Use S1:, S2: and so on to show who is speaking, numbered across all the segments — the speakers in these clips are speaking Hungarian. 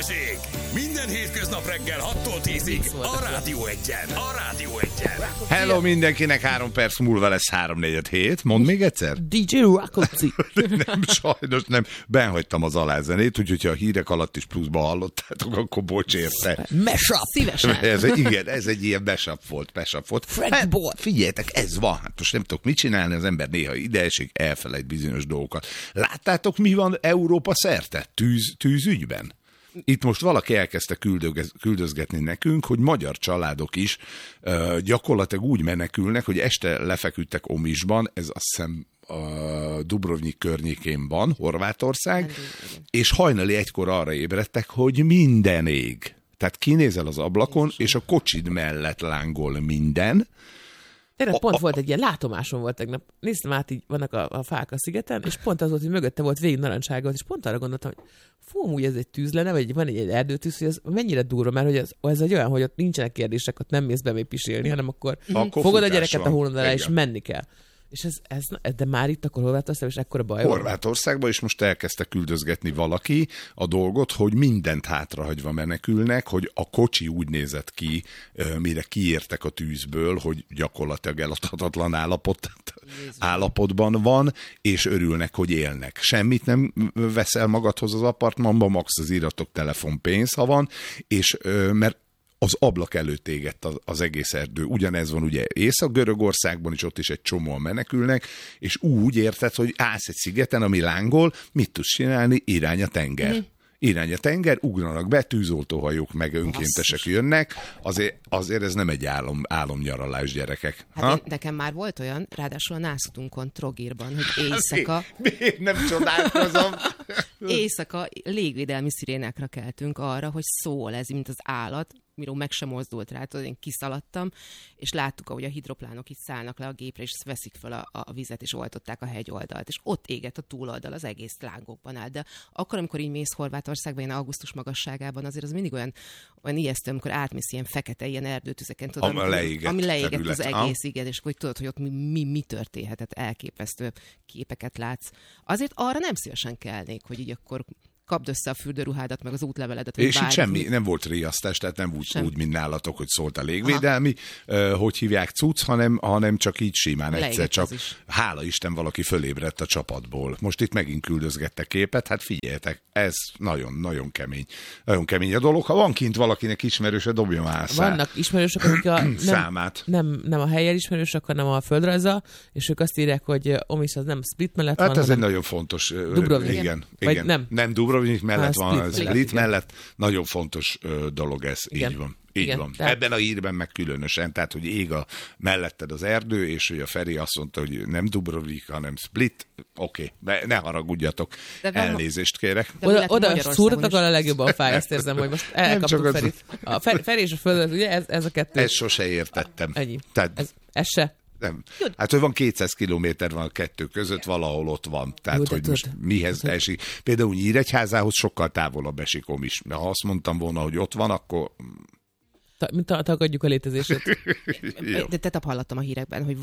S1: Balázsék! Minden hétköznap reggel 6-tól 10-ig a Rádió 1-en. A Rádió 1-en.
S2: Hello mindenkinek, 3 perc múlva lesz 3-4-7. Mondd még egyszer.
S3: DJ Rakoci.
S2: Nem, sajnos nem. Benhagytam az alázenét, úgyhogy ha a hírek alatt is pluszba hallottátok, akkor bocs érte.
S3: Mashup. Szívesen.
S2: Ez egy ilyen mashup volt.
S3: French boy.
S2: Figyeljetek, ez van. Hát most nem tudok mit csinálni, az ember néha ide esik, elfelejt bizonyos dolgokat. Láttátok, mi van Európa szerte tűzügyben? Itt most valaki elkezdte küldözgetni nekünk, hogy magyar családok is gyakorlatilag úgy menekülnek, hogy este lefeküdtek Omisban, ez azt hiszem Dubrovnik környékén van, Horvátország, és hajnali 1-kor arra ébredtek, hogy minden ég. Tehát kinézel az ablakon, és a kocsid mellett lángol minden.
S3: Tegnap pont volt egy ilyen látomásom volt tegnap. Néztem át, így vannak a fák a szigeten, és pont az volt, hogy mögötte volt végig narancsárga, és pont arra gondoltam, hogy úgy ez egy tűz lenne, vagy van egy erdőtűz, hogy ez mennyire durva, mert hogy ez egy olyan, hogy ott nincsenek kérdések, ott nem mész be még pisilni, hanem akkor fogod a gyereket a hónod alá, és menni kell. És de már itt akkor Horvátországban, és ekkora baj van.
S2: Horvátországban is most elkezdte küldözgetni valaki a dolgot, hogy mindent hátrahagyva menekülnek, hogy a kocsi úgy nézett ki, mire kiértek a tűzből, hogy gyakorlatilag eladhatatlan állapotban van, és örülnek, hogy élnek. Semmit nem veszel magadhoz az apartmanba, max az iratok telefonpénz, ha van, és mert az ablak előtt égett az egész erdő. Ugyanez van ugye Észak-Görögországban is, ott is egy csomóan menekülnek, és úgy érted, hogy állsz egy szigeten, ami lángol, mit tudsz csinálni? Irány a tenger. Irány a tenger, ugranak be, tűzoltóhajók meg önkéntesek jönnek, azért ez nem egy álomnyaralás, gyerekek.
S4: Hát nekem már volt olyan, ráadásul a Nászutunkon, Trogirban, hogy éjszaka...
S2: Miért nem csodálkozom?
S4: Éjszaka légvédelmi szirénákra keltünk arra, hogy szól ez, mint az állat, miről meg sem mozdult rá, tudod, én kiszaladtam, és láttuk, ahogy a hidroplánok itt szállnak le a gépre, és veszik fel a vizet, és oltották a hegyoldalt, és ott égett a túloldal, az egész lángokban áll. De akkor, amikor így mész Horvátországban, ilyen augusztus magasságában, azért az mindig olyan ijesztő, amikor átmész ilyen fekete, ilyen erdőtüzeken, tudod, ami leégett az egész, igen, és hogy tudod, hogy ott mi történhetett, elképesztő képeket látsz. Azért arra nem szívesen kelnék, hogy így akkor kapd össze a fürdőruhádat, meg az útleveledet.
S2: És itt semmi, nem volt riasztás, tehát nem úgy, mint nálatok, hogy szólt a légvédelmi, hogy hívják cucc, hanem csak így simán egyszer csak. Hála Isten, valaki fölébredt a csapatból. Most itt megint küldözgettek képet, hát figyeljetek, ez nagyon-nagyon kemény. Nagyon kemény a dolog. Ha van kint valakinek ismerőse, dobja már
S3: Vannak ismerősök, akik
S2: számát.
S3: Nem a helyen ismerősök, hanem a földrajza, és ők azt írják, hogy Omis az nem Split mellett
S2: hát
S3: van,
S2: ez egy nagyon fontos.
S3: Dubrovnik.
S2: Igen.
S3: Nem
S2: Dubrovnik mellett van, Split mellett. Nagyon fontos dolog ez,
S3: igen.
S2: Így van.
S3: Igen,
S2: így van.
S3: tehát...
S2: Ebben a hírben meg különösen, tehát, hogy ég melletted az erdő, és hogy a Feri azt mondta, hogy nem Dubrovnik, hanem Split. Oké, ne haragudjatok, elnézést kérek.
S3: Oda szúrtak a legjobban a fáj, ezt érzem, hogy most elkaptuk Ferit. A Feri és a Földet, ugye ez a kettő.
S2: Ezt sose értettem.
S3: Ennyi.
S2: Tehát...
S3: Ez se.
S2: Nem. Hát, hogy van 200 kilométer van a kettő között, valahol ott van. Tehát,
S3: jó,
S2: hogy most mihez esik. Például Nyíregyházához sokkal távolabb esik Omis. Ha azt mondtam volna, hogy ott van, akkor...
S3: Tagadjuk a létezését.
S4: De tetap hallottam a hírekben, hogy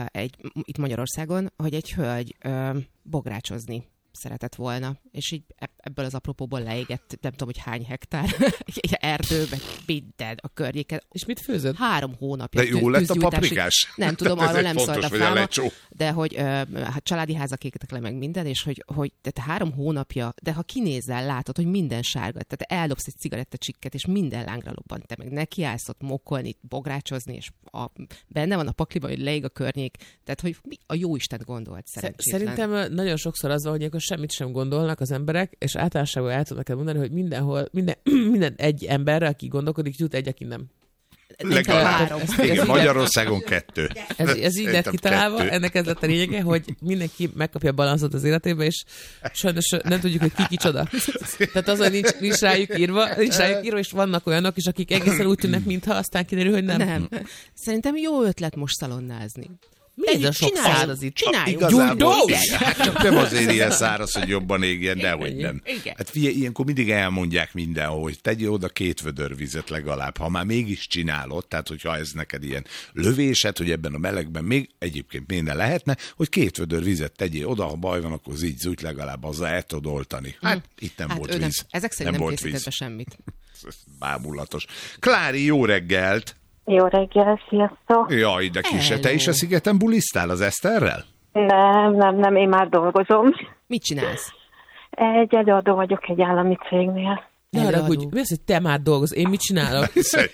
S4: itt Magyarországon, hogy egy hölgy bográcsozni szeretett volna, és így ebből az apropóból leégett, nem tudom, hogy hány hektár erdőbe, minden a környéken.
S3: És mit főzött?
S4: 3 hónapja.
S2: De jó lett a paprikás?
S4: Nem tudom, arról nem szólt a fáma,
S2: lecsó.
S4: de hogy hát családi házak égtek le meg minden, és hogy tehát 3 hónapja, de ha kinézel, látod, hogy minden sárga, tehát eldobsz egy cigarettacsikket, és minden lángra lobbant, te meg nekiállsz ott mokolni, bográcsozni, és benne van a pakliban, hogy leég a környék, tehát hogy a jóisten gondolt szerencsétlen.
S3: Szerintem nagyon sokszor az van, hogy akkor semmit sem gondolnak az emberek, és általánosságban el tudnak mondani, hogy minden egy emberre, aki gondolkodik, jut egy, aki nem.
S2: Legalább 3. Igen, Magyarországon 2.
S3: Ez így lett kitalálva, ennek ez lett a lényege, hogy mindenki megkapja a balanszot az életébe, és sajnos nem tudjuk, hogy ki kicsoda. Tehát az, hogy nincs rájuk írva, és vannak olyanok is, akik egészen úgy tűnnek, mintha aztán kiderül, hogy nem.
S4: Szerintem jó ötlet most szalonnázni.
S3: Mi ez a sok száraz itt?
S4: Csináljunk.
S2: Igazából,
S3: Gyújtó!
S2: hát csak nem azért ilyen száraz, hogy jobban égjen, dehogy nem.
S4: Igen.
S2: Hát figyelj, ilyenkor mindig elmondják mindenhol, hogy tegyél oda 2 vödör vizet legalább, ha már mégis csinálod, tehát hogyha ez neked ilyen lövésed, hogy ebben a melegben még egyébként minden lehetne, hogy 2 vödör vizet tegyél oda, ha baj van, akkor zújt legalább azzal el tudod oltani. Hát itt nem volt
S4: ő
S2: víz.
S4: ezek szerint nem
S2: volt
S4: készített be semmit.
S2: Bámulatos. Klári, jó reggelt!
S5: Jó reggel, sziasztok!
S2: Jaj, de kise, te
S4: Hello.
S2: is a szigeten bulisztál az Eszterrel?
S5: Nem, én már dolgozom.
S4: Mit csinálsz?
S5: Egy előadó vagyok egy állami cégnél.
S3: Ne
S4: Előadó.
S3: haragudj, mi az, hogy te már dolgozol? Én mit csinálok?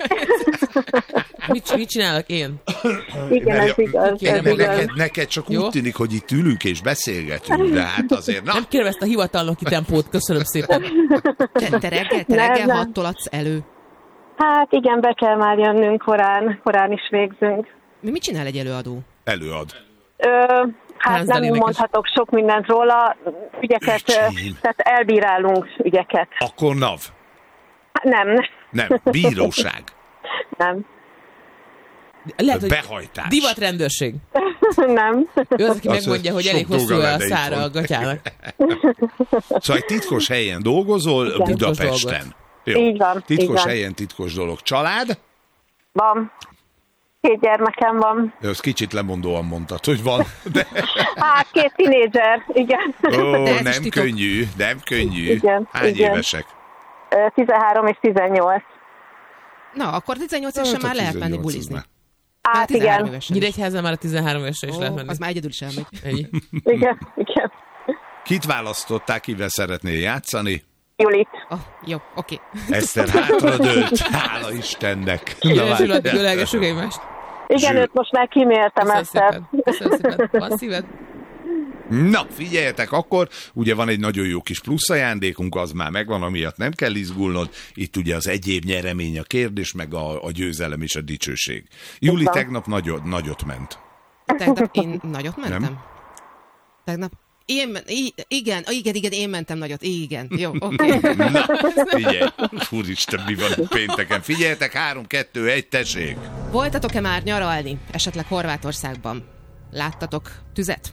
S3: Mit csinálok én?
S5: Igen, ez igaz.
S3: kéne
S5: Ez
S3: magad.
S5: igaz.
S2: Neked csak
S3: Jó?
S2: úgy tűnik, hogy itt ülünk és beszélgetünk, de hát azért, na,
S3: Nem kérem ezt a hivatalnoki tempót, köszönöm szépen.
S4: Te reggel
S5: Nem.
S4: 6-tól adsz elő.
S5: Hát igen, be kell már jönnünk korán is végzünk.
S4: Mit csinál egy előadó?
S2: előad.
S5: Hát nem
S3: Tanzaninek is.
S5: mondhatok sok mindent róla, ügyeket,
S2: Öcsém.
S5: tehát elbírálunk ügyeket.
S2: Akkor NAV.
S5: Hát nem.
S2: Bíróság.
S5: Nem.
S3: Lehet, hogy
S2: Behajtás.
S3: divatrendőrség.
S5: Nem.
S3: Ő az, aki
S2: Az
S3: megmondja, hogy
S2: sok
S3: elég hosszú
S2: dolga
S3: a
S2: lenne
S3: szára
S2: itthon.
S3: a gatyának.
S2: Szóval egy titkos helyen dolgozol
S5: Igen.
S2: Budapesten. Jó.
S5: Így van,
S2: Titkos
S5: így van.
S2: helyen titkos dolog. Család?
S5: Van. 2 gyermekem van.
S2: Ezt kicsit lemondóan mondtad, hogy van. De,
S5: Hát 2 tinédzser, igen.
S2: ó,
S4: De ez is
S2: nem
S4: titok.
S2: könnyű, nem könnyű.
S5: Igen,
S2: Hány
S5: igen.
S2: évesek?
S5: 13 és 18.
S4: Na, akkor 18 évesen
S2: Hát a
S4: már lehet menni
S2: 18 az
S4: bulizni.
S2: már.
S5: Hát
S4: 13
S5: igen.
S4: évesen is.
S3: Nyíregyházán már a 13 évesre is lehet menni.
S4: Az már egyedül is elmegy.
S3: Ennyi.
S5: Igen.
S2: Kit választottál, kivel szeretnél játszani?
S5: Julit.
S4: Jó, oké.
S2: Eszter hátradőlt, hála Istennek. Na,
S3: Éresül, addig
S2: várjál.
S3: ölelgessük egymást.
S5: Igen,
S2: Zsül.
S5: őt most már kiméltem
S3: Köszönöm
S5: ezt.
S3: szépen. Köszönöm szépen. Van szíved?
S2: Na, figyeljetek, akkor ugye van egy nagyon jó kis plusz ajándékunk, az már megvan, amiatt nem kell izgulnod. Itt ugye az egyéb nyeremény a kérdés, meg a győzelem és a dicsőség. Júli
S5: van.
S2: tegnap nagyot ment.
S4: Tegnap én nagyot mentem?
S2: Nem?
S4: Tegnap? Igen, én mentem nagyot. Igen, jó, oké.
S2: Na, figyelj, úristen, mi van pénteken. Figyeljetek, 3, 2, 1, tessék.
S4: Voltatok-e már nyaralni? Esetleg Horvátországban? Láttatok tüzet?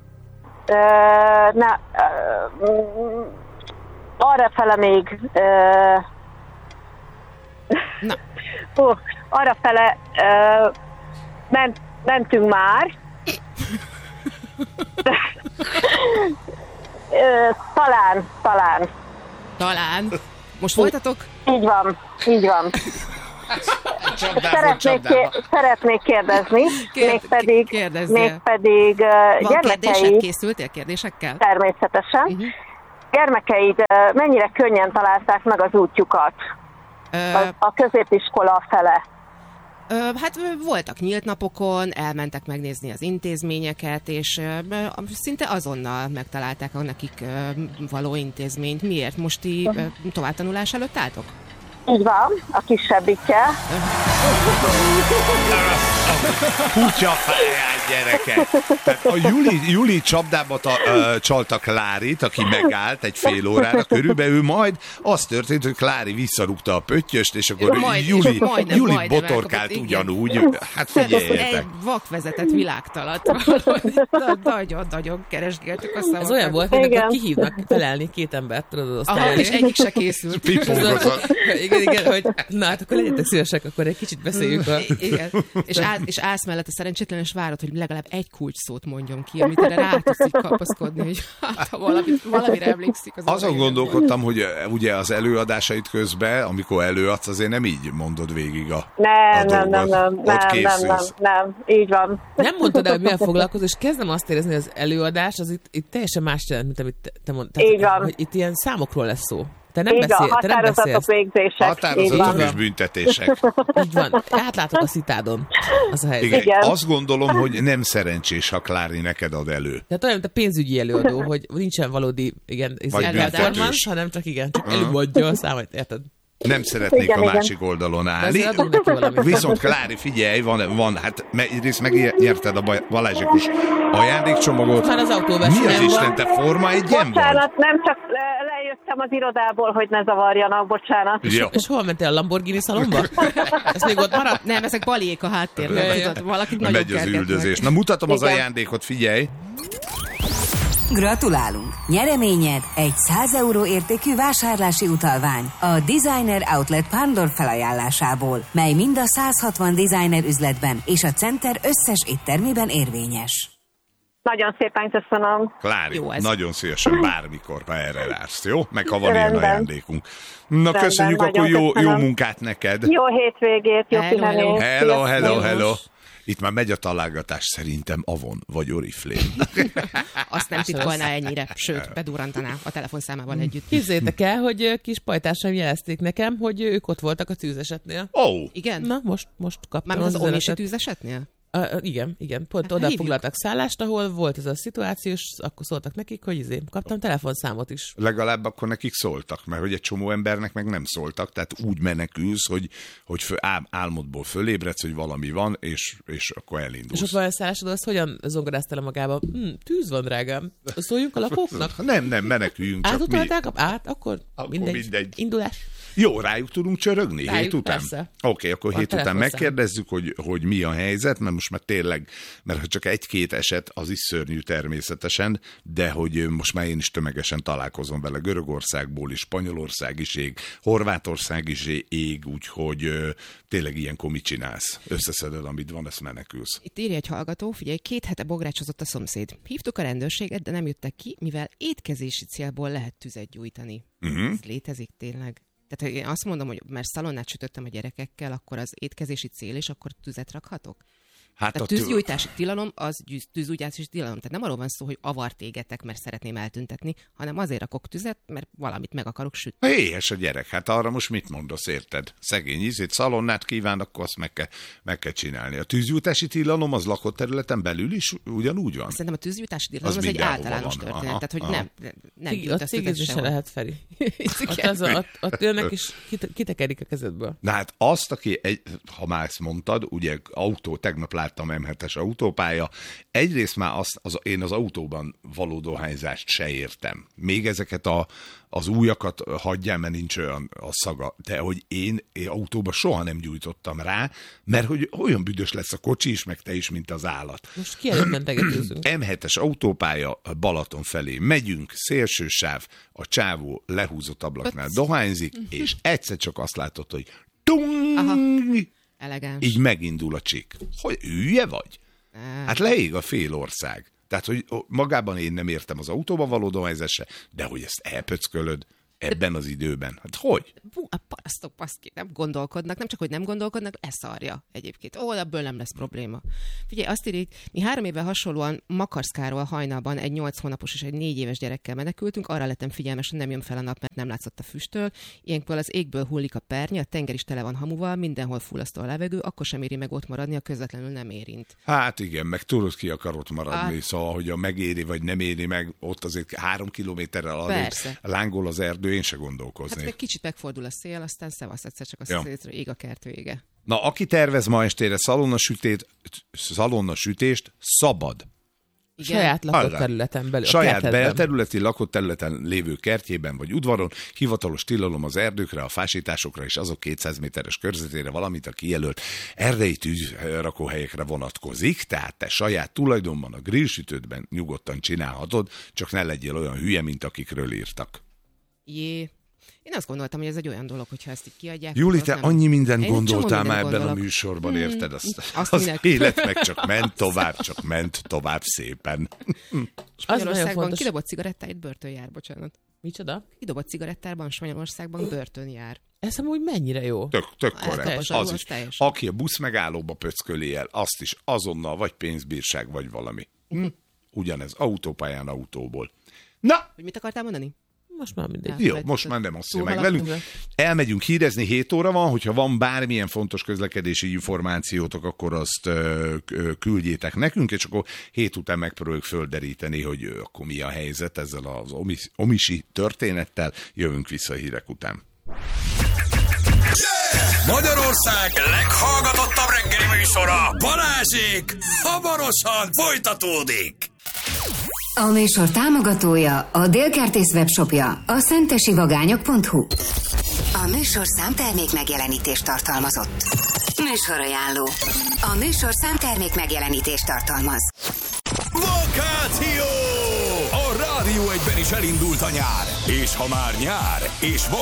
S5: Arrafele még...
S4: Na.
S5: Arrafele mentünk már.
S4: Talán. Most voltatok?
S5: Így van. Szeretnék kérdezni,
S4: kérdezzél.
S5: mégpedig
S4: Van kérdésed?
S5: gyermekeid,
S4: Készültél kérdésekkel?
S5: természetesen, gyermekeid mennyire könnyen találták meg az útjukat a középiskola fele?
S4: Hát voltak nyílt napokon, elmentek megnézni az intézményeket, és szinte azonnal megtalálták a nekik való intézményt. Miért? Most ti továbbtanulás előtt álltok?
S5: Így van, a kisebbikkel.
S2: Kutyafáját, gyerekek! Tehát a Júli csapdába csalta Klárit, aki megállt egy fél órára körülbelül, majd az történt, hogy Klári visszarúgta a pöttyöst, és akkor
S4: Majdnem
S2: Júli
S4: elkapott,
S2: botorkált
S4: igen.
S2: ugyanúgy. Hát figyeljetek!
S4: Egy vakvezetett világtalat. Nagyon keresgéltük a szavakat.
S3: Ez olyan volt, mint
S5: Igen.
S3: akkor kihívnak felelni 2 embert, tudod, az
S4: Aha,
S3: osztályon.
S4: és egyik se készült.
S2: Pipógozott.
S3: Igen, hogy na hát akkor legyetek szívesek, akkor egy kicsit beszéljünk a...
S4: Igen. És állsz mellette szerencsétlen, és várod, hogy legalább egy kulcsszót mondjon ki, amit erre rá tudsz így kapaszkodni, hogy hát, ha valamire emlékszik.
S2: Azon gondolkodtam, hogy ugye az előadásait közben, amikor előadsz, azért nem így mondod végig a dolgot. Ott készülsz.
S5: Nem, így van.
S3: Nem mondtad el, hogy milyen foglalkozol, és kezdem azt érezni, hogy az előadás az itt teljesen más jelent, mint amit te mondtál.
S5: Így van.
S3: Hogy itt ilyen számokról lesz szó. Te nem
S5: Így van,
S3: te nem
S5: határozatok,
S3: beszélsz.
S5: végzések. Így
S2: Határozatok
S5: van.
S2: és büntetések.
S3: Így van. Átlátok a szitádon. Az a helyzet.
S2: Igen.
S5: Igen.
S2: Azt gondolom, hogy nem szerencsés, ha Klári neked ad elő.
S3: Tehát olyan, mint a pénzügyi előadó, hogy nincsen valódi,
S2: Vagy
S3: performance,
S2: büntetős.
S3: hanem csak csak előadja a számot, érted?
S2: Nem szeretnék
S5: Igen,
S2: a
S5: igen.
S2: másik oldalon állni.
S3: azért adunk neki valamit.
S2: Viszont Klári, figyelj, van hát egyrészt megnyerted a Balázsikus ajándékcsomagot.
S3: Már az autóversenyen
S2: Mi az
S3: van.
S2: Isten, te Forma 1-en vagy?
S5: Bocsánat, nem csak kimentem az irodából, hogy ne zavarjanak, bocsánat.
S2: Jó.
S3: És hol mentél, a Lamborghini szalomba? Ez még ott maradt?
S4: Nem, ezek baliék a háttérben.
S3: Ja, ja.
S4: Tudod, valakit nagyon
S2: Megy az
S4: kergetnek.
S2: üldözés. Na, mutatom az
S5: Igen.
S2: ajándékot, figyelj!
S6: Gratulálunk! Nyereményed egy 100 euró értékű vásárlási utalvány a Designer Outlet Pándor felajánlásából, mely mind a 160 designer üzletben és a Center összes éttermében érvényes.
S5: Nagyon szépen köszönöm.
S2: Klári,
S4: Jó ez.
S2: nagyon szívesen bármikor, ha erre vársz, jó? Meg ha van ilyen
S5: Rendben.
S2: ajándékunk. Na, köszönjük,
S5: nagyon
S2: akkor jó
S5: köszönöm.
S2: munkát neked.
S5: Jó hétvégét, jó
S4: Hello,
S5: pihenést.
S2: Hello, hello,
S5: Sziasztok.
S2: hello. Itt már megy a találgatás, szerintem Avon vagy Oriflame.
S4: Azt nem titkolná ennyire, sőt, bedurrantaná a telefonszámával együtt.
S3: Képzeljétek el, hogy kis pajtásaim jelezték nekem, hogy ők ott voltak a tűzesetnél.
S2: Ó,
S4: Igen?
S3: Na, most kaptam
S4: Mármint az Omisi
S3: üzenetet.
S4: tűzesetnél?
S3: Igen. Pont
S4: Hát
S3: oda
S4: hívjuk.
S3: foglaltak szállást, ahol volt ez a szituáció, és akkor szóltak nekik, hogy kaptam telefonszámot is.
S2: legalább akkor nekik szóltak, mert hogy egy csomó embernek meg nem szóltak, tehát úgy menekülsz, hogy álmodból fölébredsz, hogy valami van, és akkor
S3: És
S2: elindulsz.
S3: ott van a szállásod, azt hogyan zongoráztál le magába? Tűz van, drágám. Szóljunk a lakóknak?
S2: Nem, meneküljünk, csak mi.
S3: Átutalták? Akkor mindegy. Indulás.
S2: Jó, rájuk tudunk csörögni
S3: Rájuk,
S2: hét után?
S3: persze.
S2: Oké, akkor
S3: Van
S2: hét után
S3: telefonszám.
S2: megkérdezzük, hogy mi a helyzet, mert most már tényleg, mert ha csak egy-két eset, az is szörnyű természetesen, de hogy most már én is tömegesen találkozom vele, Görögországból is, Spanyolország is ég, Horvátország is ég, úgyhogy tényleg ilyenkor mit csinálsz? Összeszeded, amit van, ezt menekülsz.
S4: Itt írja egy hallgató, figyelj, 2 hete bográcsozott a szomszéd. Hívtuk a rendőrséget, de nem jöttek ki, mivel étkezési célból lehet tüzet gyújtani. Ez létezik tényleg? Tehát, hogy én azt mondom, hogy mert szalonnát sütöttem a gyerekekkel, akkor az étkezési cél, és akkor tüzet rakhatok?
S2: Hát
S4: Tehát tűzgyújtási tilalom, az tűzgyújtási tilalom. Tehát nem arról van szó, hogy avart égetek, mert szeretném eltüntetni, hanem azért rakok tüzet, mert valamit meg akarok sütni.
S2: Éhes a gyerek, hát arra most mit mondasz, érted? Szegény szalonnát kíván, akkor azt meg kell csinálni. A tűzgyújtási tilalom az lakott területen belül is ugyanúgy van?
S4: Szerintem a tűzgyújtási tilalom az egy
S2: mindenhol
S4: általános
S2: van.
S4: történet.
S2: Aha,
S4: Tehát, hogy
S2: aha.
S4: nem
S3: Ott
S4: gyújtasz tüzet
S3: cégézni se
S4: sehol.
S3: lehet, Feri. Ott jönnek, és kitekerik a kezedből.
S2: Na hát azt, aki, ha már ezt mondtad, ugye tegnap láttam M7-es autópálya, egyrészt már én az autóban való dohányzást se értem. Még ezeket az újakat hagyjál, mert nincs olyan a szaga, de hogy én autóba soha nem gyújtottam rá, mert hogy olyan büdös lesz a kocsi is, meg te is, mint az állat.
S3: Most ki előtt mentegetőzünk?
S2: M7-es autópálya Balaton felé megyünk, szélső sáv, a csávó lehúzott ablaknál dohányzik, és egyszer csak azt látod, hogy tung,
S4: Elegáns.
S2: így megindul a csik. Hogy hülye vagy? Hát leég a fél ország. Tehát, hogy magában én nem értem az autóban való dohányzásra, de hogy ezt elpöckölöd ebben az időben. Hát hogy?
S4: A parasztok paszki nem gondolkodnak, nem csak, hogy nem gondolkodnak, leszarja egyébként. Ebből nem lesz probléma. Figyelj, azt írjuk, mi 3 évvel hasonlóan Makarszkáról hajnalban egy 8 hónapos és egy 4 éves gyerekkel menekültünk, arra lettem figyelmes, hogy nem jön fel a nap, mert nem látszott a füsttől. Ilyenkor az égből hullik a pernye, a tenger is tele van hamuval, mindenhol fullasztó a levegő, akkor sem éri meg ott maradni, a közvetlenül nem érint.
S2: Hát igen, meg tudod, ki akar ott maradni, szóval, hogy a megéri vagy nem éri meg, ott azért 3 kilométerrel arrébb lángol az erdő, én se gondolkoznék.
S4: Hát meg kicsit megfordul a szél, aztán szevasz egyszer csak azt hiszed, hogy ég a kert vége.
S2: Na, aki tervez ma estére szalonnasütést, szabad.
S3: Igen. Saját lakott
S2: Arra.
S3: területen belül.
S2: Saját belterületi lakott területen lévő kertjében vagy udvaron hivatalos tilalom az erdőkre, a fásításokra és azok 200 méteres körzetére, valamint a kijelölt erdei tűzrakóhelyekre vonatkozik, tehát te saját tulajdonban a grillsütődben nyugodtan csinálhatod, csak ne legyél olyan hülye, mint akikről írtak.
S4: Én azt gondoltam, hogy ez egy olyan dolog, hogyha ezt így kiadják.
S2: Júli, te annyi mindent
S4: Én
S2: gondoltál már
S4: gondolok.
S2: ebben a műsorban, érted?
S4: Azt
S2: Az
S4: minek?
S2: élet meg csak ment tovább szépen.
S4: Spanyolországban kidobott cigarettáit börtön jár, bocsánat.
S3: Micsoda?
S4: Kidobott cigarettárban Spanyolországban börtön jár.
S3: Ez amúgy mennyire jó.
S2: Tök korrekt. Az is.
S4: Teljes.
S2: Aki a buszmegállóba pöcköli el, azt is azonnal vagy pénzbírság, vagy valami. Ugyanez, autópályán autóból. Na!
S4: Hogy mit akartál mondani?
S3: Most már mindegy.
S2: Jó, most már nem osztja meg velünk. Elmegyünk hírezni, 7 óra van, hogyha van bármilyen fontos közlekedési információtok, akkor azt küldjétek nekünk, és akkor 7 után megpróbáljuk földeríteni, hogy akkor mi a helyzet ezzel az omisi történettel. Jövünk vissza a hírek után.
S1: Magyarország leghallgatottabb reggeli műsora, Balázsék, hamarosan folytatódik.
S6: A műsor támogatója, a Dél-Kertész webshopja, a szentesivagányok.hu. A műsor számtermék megjelenítést tartalmazott. Műsorajánló. A műsor számtermék megjelenítést tartalmaz.
S1: Vakáció! A Rádió 1-ben is elindult a nyár. És ha már nyár, és van